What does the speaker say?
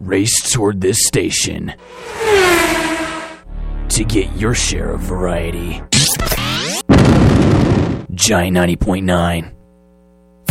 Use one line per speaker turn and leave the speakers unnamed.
race toward this station to get your share of variety. Giant 90.9.